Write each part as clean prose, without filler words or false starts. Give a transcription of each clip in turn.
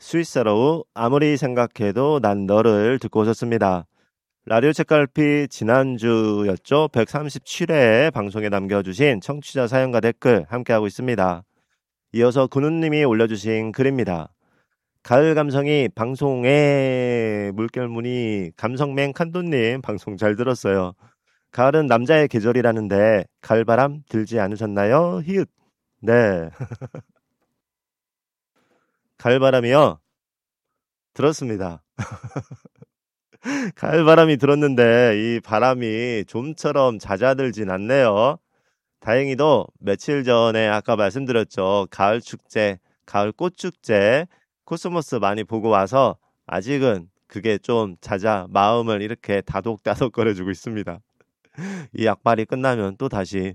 스위스로우 아무리 생각해도 난 너를 듣고 오셨습니다. 라디오 책갈피 지난주였죠. 137회 방송에 남겨주신 청취자 사연과 댓글 함께하고 있습니다. 이어서 군우님이 올려주신 글입니다. 가을 감성이 방송에 물결무늬 감성맹 칸도님 방송 잘 들었어요. 가을은 남자의 계절이라는데 가을바람 들지 않으셨나요? 히읗. 네. 가을바람이요. 들었습니다. 가을바람이 들었는데 이 바람이 좀처럼 잦아들진 않네요. 다행히도 며칠 전에 아까 말씀드렸죠. 가을 축제, 가을 꽃축제, 코스모스 많이 보고 와서 아직은 그게 좀 잦아 마음을 이렇게 다독다독거려주고 있습니다. 이 약발이 끝나면 또 다시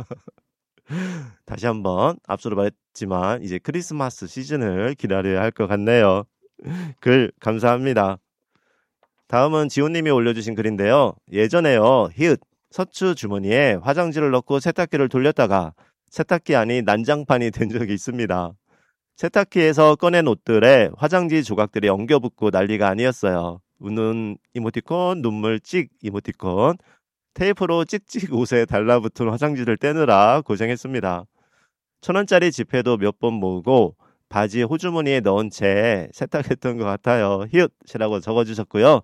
한번 앞서로 말했지만 이제 크리스마스 시즌을 기다려야 할 것 같네요. 글 감사합니다. 다음은 지호님이 올려주신 글인데요. 예전에요. 히읗 서추 주머니에 화장지를 넣고 세탁기를 돌렸다가 세탁기 안이 난장판이 된 적이 있습니다. 세탁기에서 꺼낸 옷들에 화장지 조각들이 엉겨붙고 난리가 아니었어요. 우는 이모티콘, 눈물 찍 이모티콘, 테이프로 찍찍 옷에 달라붙은 화장지를 떼느라 고생했습니다. 1,000원짜리 지폐도 몇 번 모으고 바지 호주머니에 넣은 채 세탁했던 것 같아요. 히읗이라고 적어주셨고요.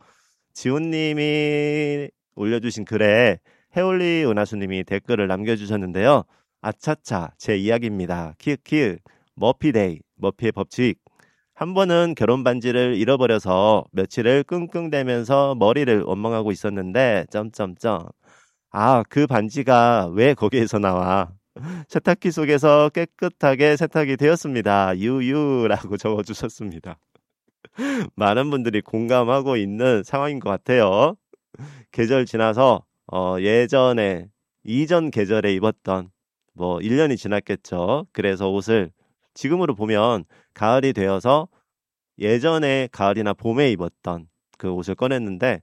지훈님이 올려주신 글에 해올리 은하수님이 댓글을 남겨주셨는데요. 아차차 제 이야기입니다. 키읔키읔 머피데이 머피의 법칙. 한 번은 결혼 반지를 잃어버려서 며칠을 끙끙대면서 머리를 원망하고 있었는데 점점점 그 반지가 왜 거기에서 나와? 세탁기 속에서 깨끗하게 세탁이 되었습니다. 유유라고 적어주셨습니다. 많은 분들이 공감하고 있는 상황인 것 같아요. 계절 지나서 예전에 이전 계절에 입었던 1년이 지났겠죠. 그래서 옷을 지금으로 보면 가을이 되어서 예전에 가을이나 봄에 입었던 그 옷을 꺼냈는데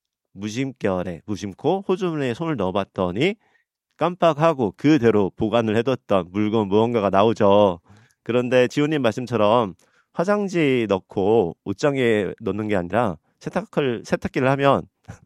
무심코 호주머니에 손을 넣어봤더니 깜빡하고 그대로 보관을 해뒀던 물건 무언가가 나오죠. 그런데 지호님 말씀처럼 화장지 넣고 옷장에 넣는 게 아니라 세탁기를 하면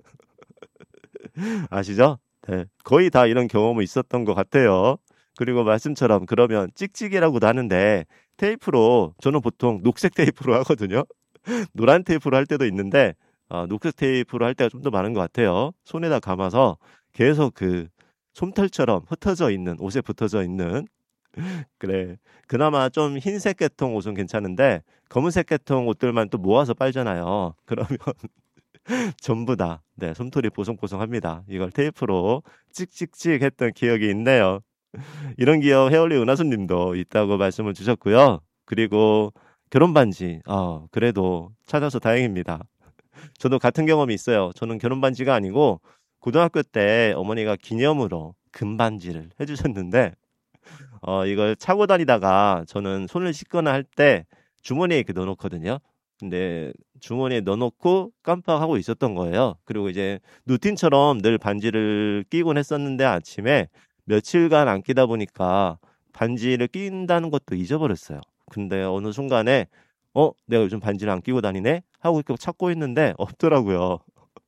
아시죠? 네, 거의 다 이런 경험이 있었던 것 같아요. 그리고 말씀처럼 그러면 찍찍이라고도 하는데 테이프로 저는 보통 녹색 테이프로 하거든요. 노란 테이프로 할 때도 있는데 녹색 테이프로 할 때가 좀 더 많은 것 같아요. 손에다 감아서 계속 그 솜털처럼 흩어져 있는 옷에 붙어져 있는 그래 그나마 좀 흰색 계통 옷은 괜찮은데 검은색 계통 옷들만 또 모아서 빨잖아요. 그러면 전부 다 솜털이 보송보송합니다. 이걸 테이프로 찍찍찍 했던 기억이 있네요. 이런 기억 해올리 은하수님도 있다고 말씀을 주셨고요. 그리고 결혼 반지 그래도 찾아서 다행입니다. 저도 같은 경험이 있어요. 저는 결혼 반지가 아니고 고등학교 때 어머니가 기념으로 금반지를 해주셨는데 이걸 차고 다니다가 저는 손을 씻거나 할 때 주머니에 이렇게 넣어놓거든요. 근데 주머니에 넣어놓고 깜빡하고 있었던 거예요. 그리고 이제 루틴처럼 늘 반지를 끼곤 했었는데 아침에 며칠간 안 끼다 보니까 반지를 낀다는 것도 잊어버렸어요. 근데 어느 순간에 내가 요즘 반지를 안 끼고 다니네? 하고 이렇게 찾고 있는데 없더라고요.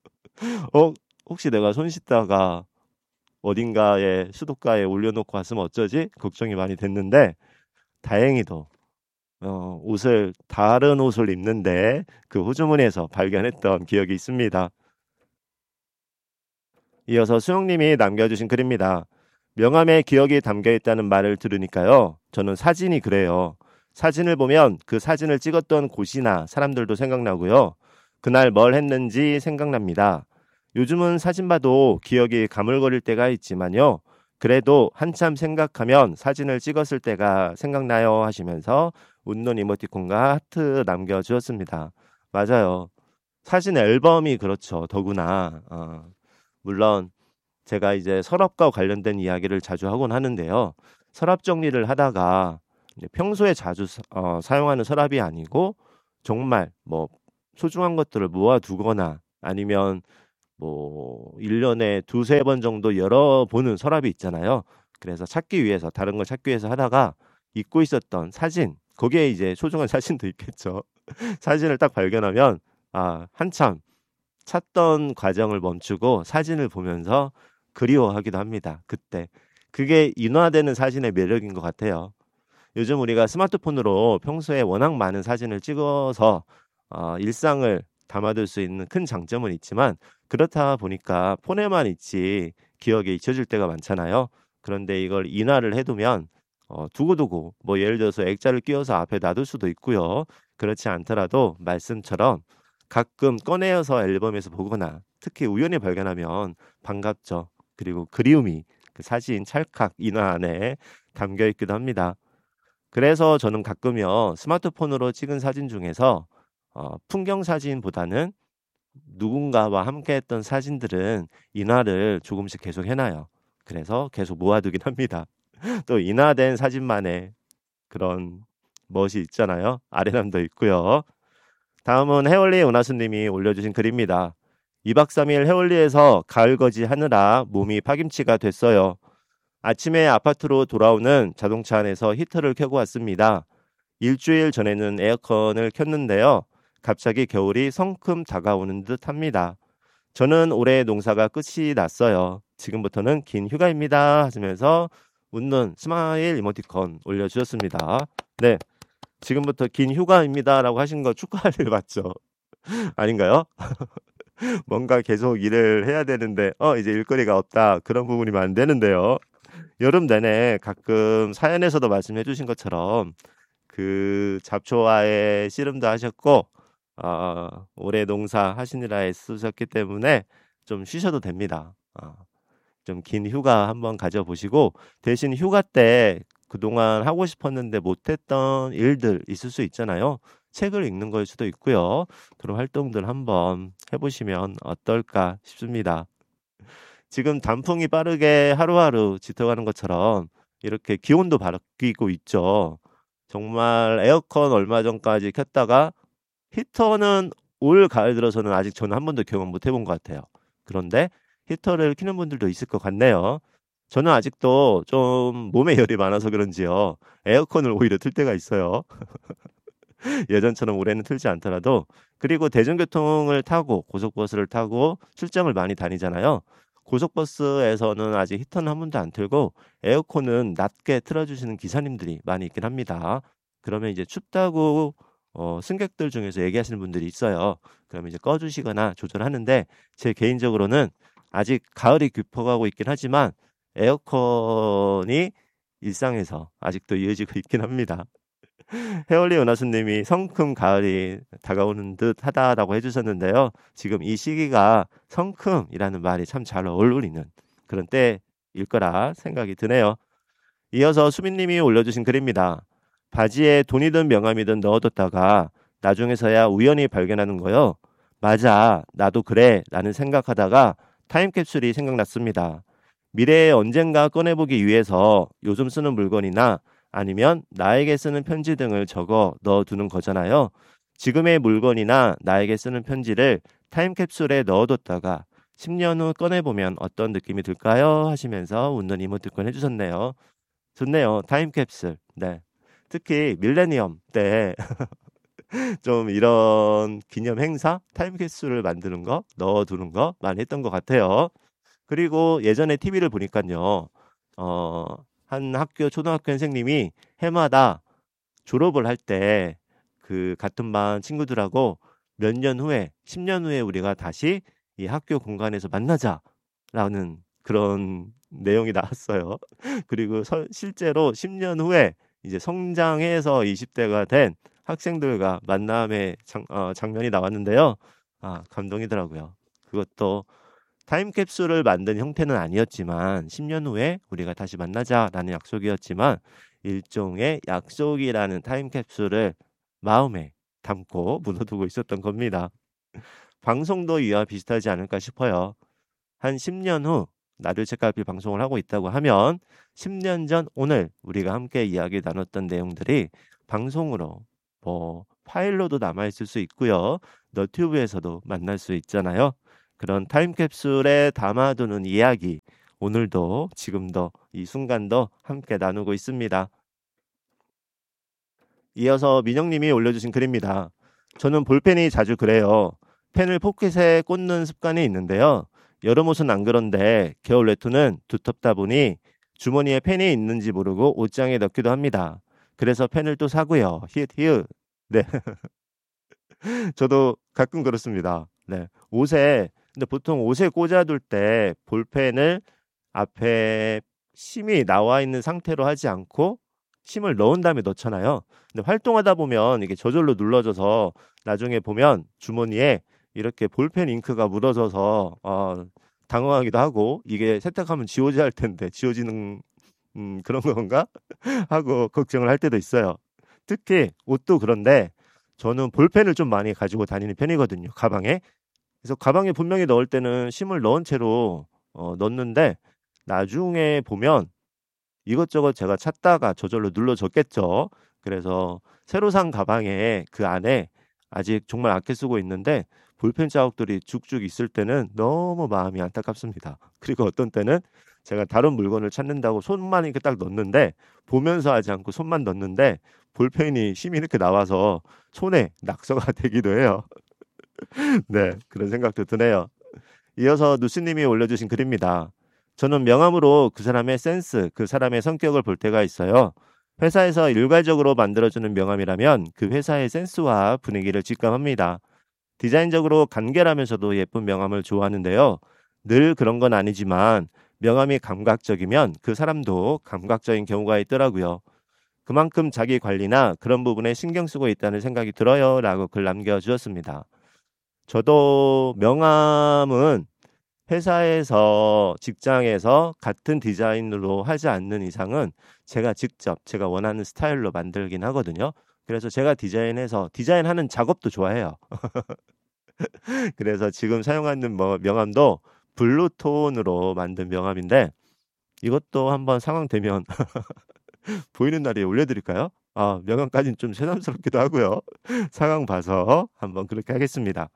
혹시 내가 손 씻다가 어딘가에 수도가에 올려놓고 왔으면 어쩌지? 걱정이 많이 됐는데 다행히도 다른 옷을 입는데 그 호주머니에서 발견했던 기억이 있습니다. 이어서 수영님이 남겨주신 글입니다. 명함에 기억이 담겨있다는 말을 들으니까요. 저는 사진이 그래요. 사진을 보면 그 사진을 찍었던 곳이나 사람들도 생각나고요. 그날 뭘 했는지 생각납니다. 요즘은 사진 봐도 기억이 가물거릴 때가 있지만요. 그래도 한참 생각하면 사진을 찍었을 때가 생각나요 하시면서 웃는 이모티콘과 하트 남겨주었습니다. 맞아요. 사진 앨범이 그렇죠. 더구나. 물론 제가 이제 서랍과 관련된 이야기를 자주 하곤 하는데요. 서랍 정리를 하다가 평소에 자주 사용하는 서랍이 아니고 정말 소중한 것들을 모아두거나 아니면 1년에 두세 번 정도 열어보는 서랍이 있잖아요. 그래서 다른 걸 찾기 위해서 하다가 잊고 있었던 사진, 거기에 이제 소중한 사진도 있겠죠. 사진을 딱 발견하면 한참 찾던 과정을 멈추고 사진을 보면서 그리워하기도 합니다. 그때. 그게 인화되는 사진의 매력인 것 같아요. 요즘 우리가 스마트폰으로 평소에 워낙 많은 사진을 찍어서 일상을 담아둘 수 있는 큰 장점은 있지만 그렇다 보니까 폰에만 있지 기억에 잊혀질 때가 많잖아요. 그런데 이걸 인화를 해두면 두고두고 뭐 예를 들어서 액자를 끼워서 앞에 놔둘 수도 있고요. 그렇지 않더라도 말씀처럼 가끔 꺼내어서 앨범에서 보거나 특히 우연히 발견하면 반갑죠. 그리고 그리움이 그 사진 찰칵 인화 안에 담겨 있기도 합니다. 그래서 저는 가끔요 스마트폰으로 찍은 사진 중에서 풍경 사진보다는 누군가와 함께했던 사진들은 인화를 조금씩 계속 해놔요. 그래서 계속 모아두긴 합니다. 또 인화된 사진만의 그런 멋이 있잖아요. 아련함도 있고요. 다음은 해월리 은하수님이 올려주신 글입니다. 2박 3일 해월리에서 가을거지 하느라 몸이 파김치가 됐어요. 아침에 아파트로 돌아오는 자동차 안에서 히터를 켜고 왔습니다. 일주일 전에는 에어컨을 켰는데요. 갑자기 겨울이 성큼 다가오는 듯 합니다. 저는 올해 농사가 끝이 났어요. 지금부터는 긴 휴가입니다. 하시면서 웃는 스마일 이모티콘 올려주셨습니다. 네, 지금부터 긴 휴가입니다라고 하신 거 축하할 일 맞죠? 아닌가요? 뭔가 계속 일을 해야 되는데 이제 일거리가 없다 그런 부분이면 안 되는데요. 여름 내내 가끔 사연에서도 말씀해 주신 것처럼 그 잡초와의 씨름도 하셨고 올해 농사 하시느라 애쓰셨기 때문에 좀 쉬셔도 됩니다. 좀 긴 휴가 한번 가져보시고 대신 휴가 때 그동안 하고 싶었는데 못했던 일들 있을 수 있잖아요. 책을 읽는 걸 수도 있고요. 그런 활동들 한번 해보시면 어떨까 싶습니다. 지금 단풍이 빠르게 하루하루 짙어가는 것처럼 이렇게 기온도 바뀌고 있죠. 정말 에어컨 얼마 전까지 켰다가 히터는 올 가을 들어서는 아직 저는 한 번도 경험 못 해본 것 같아요. 그런데 히터를 켜는 분들도 있을 것 같네요. 저는 아직도 좀 몸에 열이 많아서 그런지요. 에어컨을 오히려 틀 때가 있어요. 예전처럼 올해는 틀지 않더라도. 그리고 대중교통을 타고 고속버스를 타고 출장을 많이 다니잖아요. 고속버스에서는 아직 히터는 한 번도 안 틀고 에어컨은 낮게 틀어주시는 기사님들이 많이 있긴 합니다. 그러면 이제 춥다고 승객들 중에서 얘기하시는 분들이 있어요. 그러면 이제 꺼주시거나 조절하는데 제 개인적으로는 아직 가을이 깊어가고 있긴 하지만 에어컨이 일상에서 아직도 이어지고 있긴 합니다. 해월리 은하수님이 성큼 가을이 다가오는 듯 하다라고 해주셨는데요. 지금 이 시기가 성큼이라는 말이 참 잘 어울리는 그런 때일 거라 생각이 드네요. 이어서 수민님이 올려주신 글입니다. 바지에 돈이든 명함이든 넣어뒀다가 나중에서야 우연히 발견하는 거요. 맞아, 나도 그래 라는 생각하다가 타임캡슐이 생각났습니다. 미래에 언젠가 꺼내보기 위해서 요즘 쓰는 물건이나 아니면 나에게 쓰는 편지 등을 적어 넣어두는 거잖아요. 지금의 물건이나 나에게 쓰는 편지를 타임캡슐에 넣어뒀다가 10년 후 꺼내보면 어떤 느낌이 들까요? 하시면서 웃는 이모티콘 해주셨네요. 좋네요. 타임캡슐. 네. 특히 밀레니엄 때 좀 이런 기념 행사, 타임캡슐을 만드는 거, 넣어두는 거 많이 했던 것 같아요. 그리고 예전에 TV를 보니까요, 한 학교 초등학교 선생님이 해마다 졸업을 할 때 그 같은 반 친구들하고 몇 년 후에, 10년 후에 우리가 다시 이 학교 공간에서 만나자라는 그런 내용이 나왔어요. 그리고 실제로 10년 후에 이제 성장해서 20대가 된 학생들과 만남의 장면이 나왔는데요. 감동이더라고요. 그것도 타임캡슐을 만든 형태는 아니었지만 10년 후에 우리가 다시 만나자라는 약속이었지만 일종의 약속이라는 타임캡슐을 마음에 담고 묻어두고 있었던 겁니다. 방송도 이와 비슷하지 않을까 싶어요. 한 10년 후 나를 책갈피 방송을 하고 있다고 하면 10년 전 오늘 우리가 함께 이야기 나눴던 내용들이 방송으로 파일로도 남아있을 수 있고요. 너튜브에서도 만날 수 있잖아요. 그런 타임캡슐에 담아두는 이야기 오늘도 지금도 이 순간도 함께 나누고 있습니다. 이어서 민영님이 올려주신 글입니다. 저는 볼펜이 자주 그래요. 펜을 포켓에 꽂는 습관이 있는데요. 여름 옷은 안 그런데 겨울 외투는 두텁다 보니 주머니에 펜이 있는지 모르고 옷장에 넣기도 합니다. 그래서 펜을 또 사고요. 히읗 히읗. 네, 저도 가끔 그렇습니다. 네, 옷에 근데 보통 옷에 꽂아둘 때 볼펜을 앞에 심이 나와 있는 상태로 하지 않고 심을 넣은 다음에 넣잖아요. 근데 활동하다 보면 이게 저절로 눌러져서 나중에 보면 주머니에 이렇게 볼펜 잉크가 묻어져서 당황하기도 하고 이게 세탁하면 지워져야 할 텐데 지워지는 그런 건가 하고 걱정을 할 때도 있어요. 특히 옷도 그런데 저는 볼펜을 좀 많이 가지고 다니는 편이거든요. 가방에. 그래서 가방에 분명히 넣을 때는 심을 넣은 채로 넣는데 나중에 보면 이것저것 제가 찾다가 저절로 눌러졌겠죠. 그래서 새로 산 가방에 그 안에 아직 정말 아껴 쓰고 있는데 볼펜 자국들이 쭉쭉 있을 때는 너무 마음이 안타깝습니다. 그리고 어떤 때는 제가 다른 물건을 찾는다고 손만 이렇게 딱 넣는데 보면서 하지 않고 손만 넣는데 볼펜이 심이 이렇게 나와서 손에 낙서가 되기도 해요. 네, 그런 생각도 드네요. 이어서 누스님이 올려주신 글입니다. 저는 명함으로 그 사람의 센스, 그 사람의 성격을 볼 때가 있어요. 회사에서 일괄적으로 만들어주는 명함이라면 그 회사의 센스와 분위기를 직감합니다. 디자인적으로 간결하면서도 예쁜 명함을 좋아하는데요. 늘 그런 건 아니지만 명함이 감각적이면 그 사람도 감각적인 경우가 있더라고요. 그만큼 자기 관리나 그런 부분에 신경 쓰고 있다는 생각이 들어요. 라고 글 남겨주셨습니다. 저도 명함은 회사에서 직장에서 같은 디자인으로 하지 않는 이상은 제가 직접 제가 원하는 스타일로 만들긴 하거든요. 그래서 제가 디자인하는 작업도 좋아해요. 그래서 지금 사용하는 명함도 블루톤으로 만든 명함인데 이것도 한번 상황 되면 보이는 날에 올려드릴까요? 명함까지는 좀 새삼스럽기도 하고요. 상황 봐서 한번 그렇게 하겠습니다.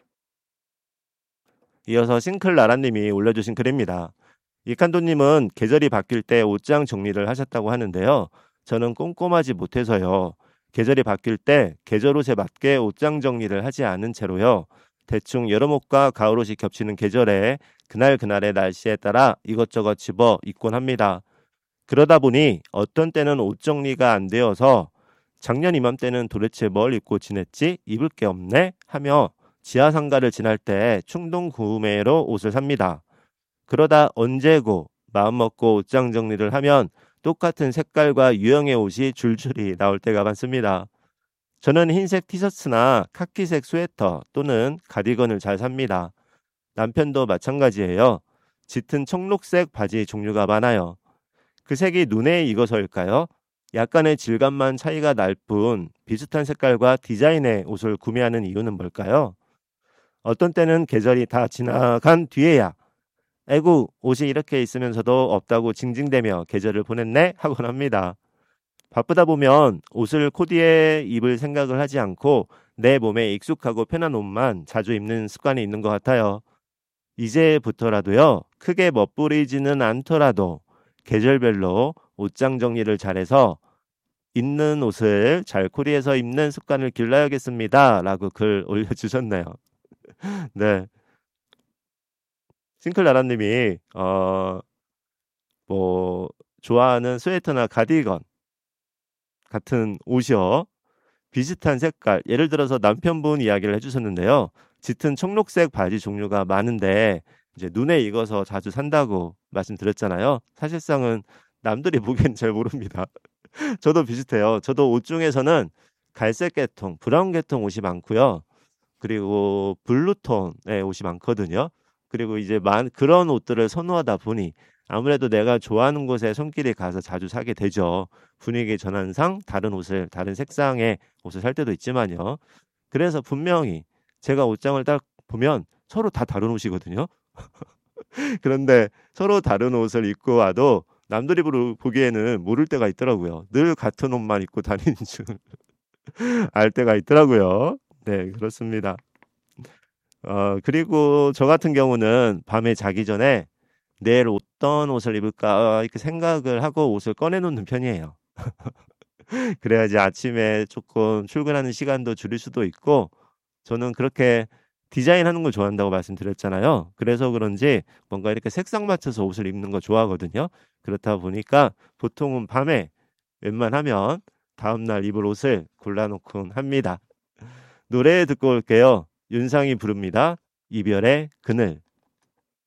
이어서 싱클라라님이 올려주신 글입니다. 이칸도님은 계절이 바뀔 때 옷장 정리를 하셨다고 하는데요. 저는 꼼꼼하지 못해서요. 계절이 바뀔 때 계절 옷에 맞게 옷장 정리를 하지 않은 채로요. 대충 여름옷과 가을옷이 겹치는 계절에 그날그날의 날씨에 따라 이것저것 집어 입곤 합니다. 그러다 보니 어떤 때는 옷 정리가 안 되어서 작년 이맘때는 도대체 뭘 입고 지냈지? 입을 게 없네? 하며 지하상가를 지날 때 충동 구매로 옷을 삽니다. 그러다 언제고 마음먹고 옷장 정리를 하면 똑같은 색깔과 유형의 옷이 줄줄이 나올 때가 많습니다. 저는 흰색 티셔츠나 카키색 스웨터 또는 가디건을 잘 삽니다. 남편도 마찬가지예요. 짙은 청록색 바지 종류가 많아요. 그 색이 눈에 익어서일까요? 약간의 질감만 차이가 날 뿐 비슷한 색깔과 디자인의 옷을 구매하는 이유는 뭘까요? 어떤 때는 계절이 다 지나간 뒤에야 아이고 옷이 이렇게 있으면서도 없다고 징징대며 계절을 보냈네 하곤 합니다. 바쁘다 보면 옷을 코디에 입을 생각을 하지 않고 내 몸에 익숙하고 편한 옷만 자주 입는 습관이 있는 것 같아요. 이제부터라도요. 크게 멋부리지는 않더라도 계절별로 옷장 정리를 잘해서 있는 옷을 잘 코디해서 입는 습관을 길러야겠습니다. 라고 글 올려주셨네요. 네. 싱클라라님이 뭐 좋아하는 스웨터나 가디건 같은 옷이요. 비슷한 색깔, 예를 들어서 남편분 이야기를 해주셨는데요. 짙은 청록색 바지 종류가 많은데 이제 눈에 익어서 자주 산다고 말씀드렸잖아요. 사실상은 남들이 보기엔 잘 모릅니다. 저도 비슷해요. 저도 옷 중에서는 갈색 계통, 브라운 계통 옷이 많고요. 그리고 블루톤의 옷이 많거든요. 그리고 이제 그런 옷들을 선호하다 보니 아무래도 내가 좋아하는 곳에 손길이 가서 자주 사게 되죠. 분위기 전환상 다른 옷을, 다른 색상의 옷을 살 때도 있지만요. 그래서 분명히 제가 옷장을 딱 보면 서로 다 다른 옷이거든요. 그런데 서로 다른 옷을 입고 와도 남들이 보기에는 모를 때가 있더라고요. 늘 같은 옷만 입고 다니는 줄 알 때가 있더라고요. 네, 그렇습니다. 그리고 저 같은 경우는 밤에 자기 전에 내일 어떤 옷을 입을까 이렇게 생각을 하고 옷을 꺼내놓는 편이에요. 그래야지 아침에 조금 출근하는 시간도 줄일 수도 있고, 저는 그렇게 디자인하는 걸 좋아한다고 말씀드렸잖아요. 그래서 그런지 뭔가 이렇게 색상 맞춰서 옷을 입는 거 좋아하거든요. 그렇다 보니까 보통은 밤에 웬만하면 다음날 입을 옷을 골라놓곤 합니다. 노래 듣고 올게요. 윤상이 부릅니다. 이별의 그늘.